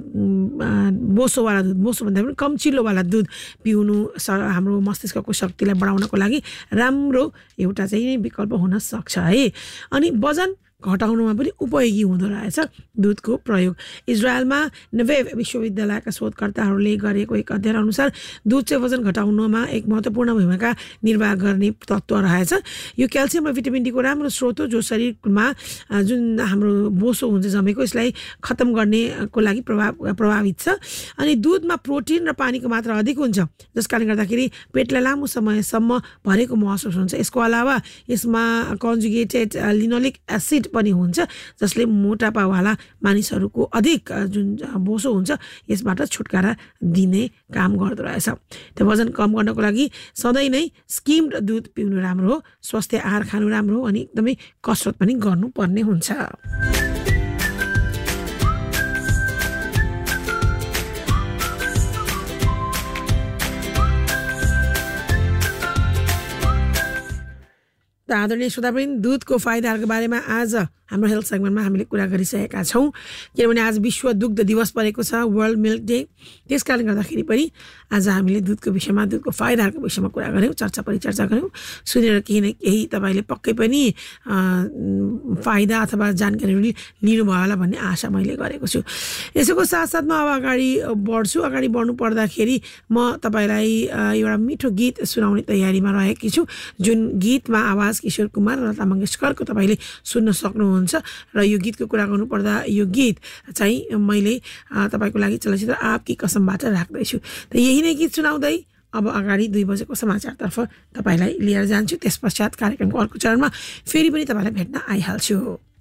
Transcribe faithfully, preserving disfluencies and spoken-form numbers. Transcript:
बोसोवाला दुध बोसो भन्दा पनि कम चिल्लोवाला दुध पिउनु हाम्रो मस्तिष्कको शक्तिलाई बढाउनको लागि राम्रो एउटा चाहिँ विकल्प हुन सक्छ है। अनि वजन घटाउनुमा पनि उपयोगी हुँदो रहेछ दुधको प्रयोग। इजरायलमा नेवेभ विश्वविद्यालयका शोधकर्ताहरूले गरेको एक अध्ययन अनुसार दुध चाहिँ वजन घटाउनुमा एक महत्त्वपूर्ण भूमिका निर्वाह गर्ने तत्त्व रहेछ। यो क्याल्सियम र भिटामिन डीको राम्रो स्रोत हो जो शरीरमा जुन हाम्रो बोसो हुन्छ जमेको यसलाई खत्तम गर्नेको लागि प्रभाव प्रभावित छ। अनि दुधमा प्रोटिन र पानीको मात्रा अधिक हुन्छ जस कारणले गर्दाखेरि पेटलाई लामो समयसम्म भरेको महसुस हुन्छ। यसको अलावा यसमा कन्जुगेटेड लिनोलिक एसिड पनि हुन्छ जसले मोटापावाला मानिसहरूको अधिक जुन बोसो हुन्छ यसबाट छुटकारा दिने काम गर्दो रहेछ। त्यो वजन कम गर्नको लागि सधैँ नै स्किम्ड दुध पिउनु राम्रो हो, स्वस्थ आहार खानु राम्रो हो अनि एकदमै कसरत पनि गर्नुपर्ने हुन्छ। आदरणीय श्रोतावृन्द, दुधको फाइदाहरूको बारेमा आज हाम्रो हेल्थ सेगमेन्टमा हामीले कुरा गरिसकेका छौँ किनभने आज विश्व दुग्ध दिवस परेको छ, वर्ल्ड मिल्क डे। त्यस कारणले गर्दाखेरि पनि आज हामीले दुधको विषयमा दुधको फाइदाहरूको विषयमा कुरा गऱ्यौँ, चर्चा परिचर्चा गऱ्यौँ। सुनेर केही न केही तपाईँले पक्कै पनि फाइदा अथवा जानकारीहरू लिनुभयो होला भन्ने आशा मैले गरेको छु। यसको साथसाथमा अब अगाडि बढ्छु। अगाडि बढ्नु पर्दाखेरि म तपाईँलाई एउटा मिठो गीत सुनाउने तयारीमा रहेकी छु जुन गीतमा आवाज किशोर कुमार र लता मङ्गेशकरको तपाईँले सुन्न सक्नुहुन्छ। र यो गीतको कुरा गर्नुपर्दा यो गीत चाहिँ मैले तपाईँको लागि चलचित्र आपकी कसमबाट राख्दैछु। त यही नै गीत सुनाउँदै अब अगाडि दुई बजेको समाचारतर्फ तपाईँलाई लिएर जान्छु। त्यस पश्चात कार्यक्रमको अर्को चरणमा फेरि पनि तपाईँलाई भेट्न आइहाल्छु।